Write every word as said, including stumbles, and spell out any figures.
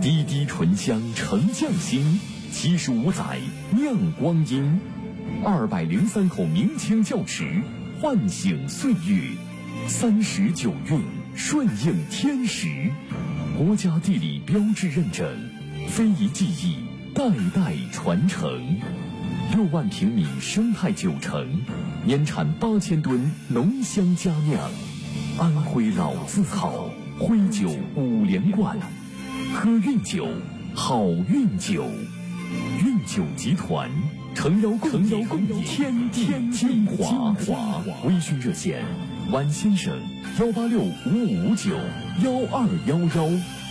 滴滴醇香沉匠心，七十五载酿光阴，二百零三口明清窖池，唤醒岁月，三十九韵顺应天时，国家地理标志认证，非遗技艺代代传承。六万平米生态酒城，年产八千吨浓香佳酿，安徽老字号，徽酒五连冠，喝韵酒，好运酒。韵酒集团诚邀共邀共饮天地精华。微醺热线：晚先生幺八六五五五九幺二幺幺。